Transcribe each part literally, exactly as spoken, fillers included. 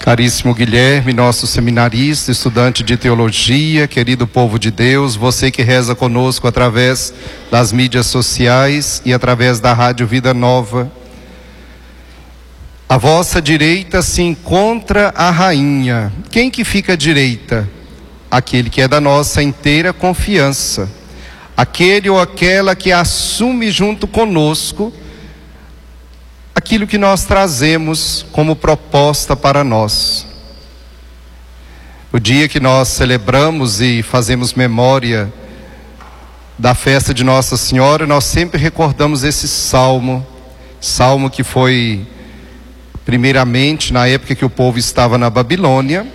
Caríssimo Guilherme, nosso seminarista, estudante de teologia, querido povo de Deus, você que reza conosco através das mídias sociais e através da Rádio Vida Nova. À vossa direita se encontra a rainha. Quem que fica à direita? Aquele que é da nossa inteira confiança. Aquele ou aquela que assume junto conosco aquilo que nós trazemos como proposta para nós. O dia que nós celebramos e fazemos memória da festa de Nossa Senhora, nós sempre recordamos esse salmo, salmo que foi primeiramente na época que o povo estava na Babilônia,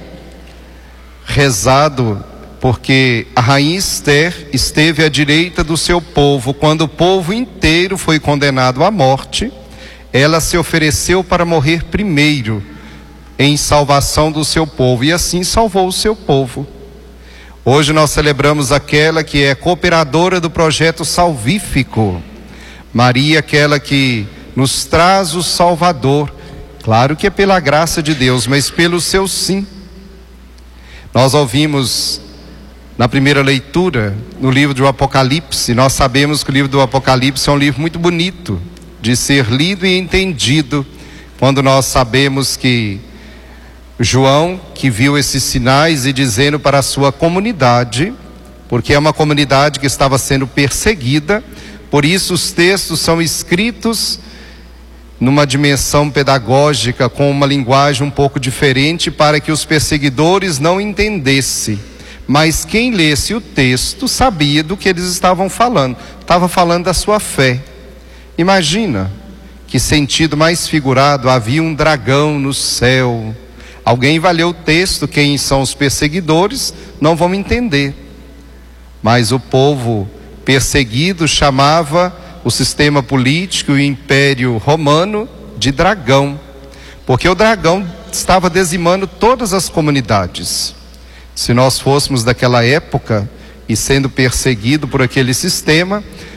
rezado porque a rainha Esther esteve à direita do seu povo quando o povo inteiro foi condenado à morte. Ela se ofereceu para morrer primeiro em salvação do seu povo e assim salvou o seu povo. Hoje nós celebramos aquela que é cooperadora do projeto salvífico, Maria, aquela que nos traz o Salvador, claro que é pela graça de Deus, mas pelo seu sim. Nós ouvimos na primeira leitura, no livro do Apocalipse, nós sabemos que o livro do Apocalipse é um livro muito bonito de ser lido e entendido, quando nós sabemos que João, que viu esses sinais e dizendo para a sua comunidade, porque é uma comunidade que estava sendo perseguida, por isso os textos são escritos numa dimensão pedagógica, com uma linguagem um pouco diferente, para que os perseguidores não entendessem. Mas quem lesse o texto sabia do que eles estavam falando, estava falando da sua fé. Imagina que sentido mais figurado, havia um dragão no céu. Alguém vai ler o texto, quem são os perseguidores, não vão entender. Mas o povo perseguido chamava o sistema político e o império romano de dragão, porque o dragão estava dizimando todas as comunidades. Se nós fôssemos daquela época e sendo perseguido por aquele sistema,